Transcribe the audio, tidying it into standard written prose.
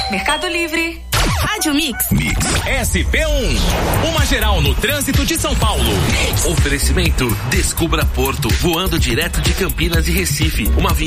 Mercado Livre. Rádio Mix. SP1. Uma geral no trânsito de São Paulo. Oferecimento Descubra Porto, voando direto de Campinas e Recife. Uma